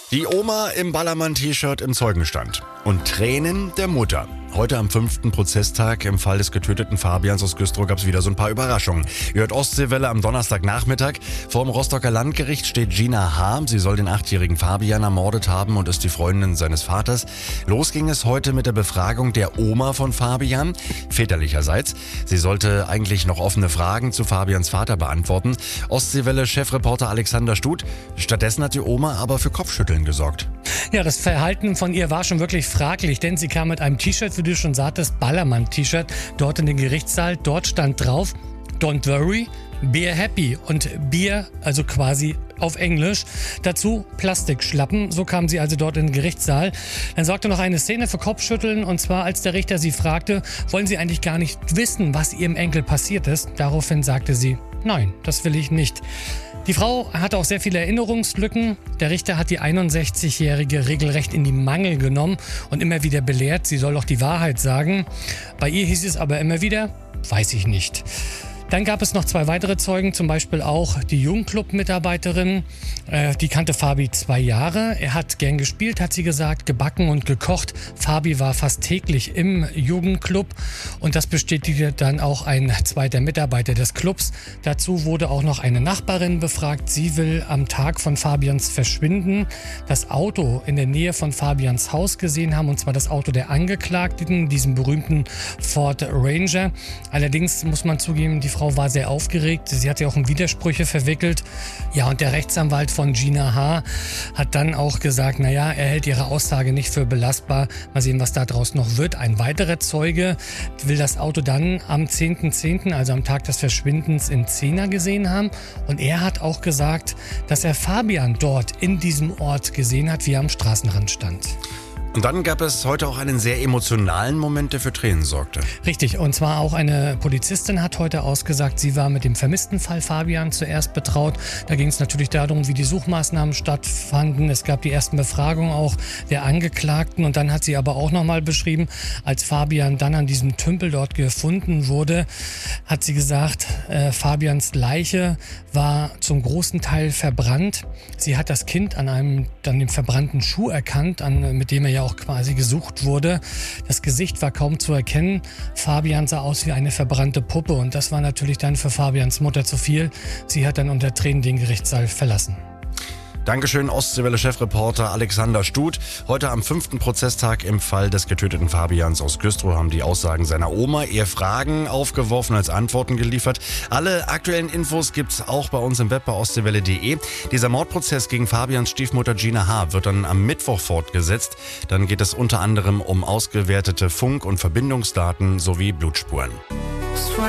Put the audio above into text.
Die Oma im Ballermann-T-Shirt im Zeugenstand und Tränen der Mutter. Heute am 5. Prozesstag im Fall des getöteten Fabians aus Güstrow gab es wieder so ein paar Überraschungen. Ihr hört Ostseewelle am Donnerstagnachmittag. Vor dem Rostocker Landgericht steht Gina H. Sie soll den 8-jährigen Fabian ermordet haben und ist die Freundin seines Vaters. Los ging es heute mit der Befragung der Oma von Fabian, väterlicherseits. Sie sollte eigentlich noch offene Fragen zu Fabians Vater beantworten. Ostseewelle-Chefreporter Alexander Stut. Stattdessen hat die Oma aber für Kopfschütteln gesorgt. Ja, das Verhalten von ihr war schon wirklich fraglich, denn sie kam mit einem T-Shirt, wie du schon sagtest, Ballermann-T-Shirt, dort in den Gerichtssaal. Dort stand drauf, "Don't worry, be happy" und Bier, also quasi auf Englisch. Dazu Plastikschlappen, so kam sie also dort in den Gerichtssaal. Dann sorgte noch eine Szene für Kopfschütteln, und zwar als der Richter sie fragte, wollen Sie eigentlich gar nicht wissen, was Ihrem Enkel passiert ist? Daraufhin sagte sie, nein, das will ich nicht. Die Frau hatte auch sehr viele Erinnerungslücken. Der Richter hat die 61-Jährige regelrecht in die Mangel genommen und immer wieder belehrt, sie soll doch die Wahrheit sagen. Bei ihr hieß es aber immer wieder, weiß ich nicht. Dann gab es noch 2 weitere Zeugen, zum Beispiel auch die Jugendclub-Mitarbeiterin. Die kannte Fabi 2 Jahre. Er hat gern gespielt, hat sie gesagt, gebacken und gekocht. Fabi war fast täglich im Jugendclub und das bestätigte dann auch ein zweiter Mitarbeiter des Clubs. Dazu wurde auch noch eine Nachbarin befragt. Sie will am Tag von Fabians Verschwinden das Auto in der Nähe von Fabians Haus gesehen haben, und zwar das Auto der Angeklagten, diesem berühmten Ford Ranger. Allerdings muss man zugeben, die Frau war sehr aufgeregt. Sie hat ja auch in Widersprüche verwickelt. Ja, und der Rechtsanwalt von Gina H. hat dann auch gesagt, naja, er hält ihre Aussage nicht für belastbar. Mal sehen, was daraus noch wird. Ein weiterer Zeuge will das Auto dann am 10.10., also am Tag des Verschwindens, in Zehner gesehen haben. Und er hat auch gesagt, dass er Fabian dort in diesem Ort gesehen hat, wie er am Straßenrand stand. Und dann gab es heute auch einen sehr emotionalen Moment, der für Tränen sorgte. Richtig, und zwar auch eine Polizistin hat heute ausgesagt, sie war mit dem vermissten Fall Fabian zuerst betraut. Da ging es natürlich darum, wie die Suchmaßnahmen stattfanden. Es gab die ersten Befragungen auch der Angeklagten, und dann hat sie aber auch nochmal beschrieben, als Fabian dann an diesem Tümpel dort gefunden wurde, hat sie gesagt, Fabians Leiche war zum großen Teil verbrannt. Sie hat das Kind an dem verbrannten Schuh erkannt, mit dem er ja auch quasi gesucht wurde. Das Gesicht war kaum zu erkennen. Fabian sah aus wie eine verbrannte Puppe, und das war natürlich dann für Fabians Mutter zu viel. Sie hat dann unter Tränen den Gerichtssaal verlassen. Dankeschön, Ostseewelle-Chefreporter Alexander Stut. Heute am 5. Prozesstag im Fall des getöteten Fabians aus Güstrow haben die Aussagen seiner Oma eher Fragen aufgeworfen als Antworten geliefert. Alle aktuellen Infos gibt's auch bei uns im Web bei ostseewelle.de. Dieser Mordprozess gegen Fabians Stiefmutter Gina H. wird dann am Mittwoch fortgesetzt. Dann geht es unter anderem um ausgewertete Funk- und Verbindungsdaten sowie Blutspuren.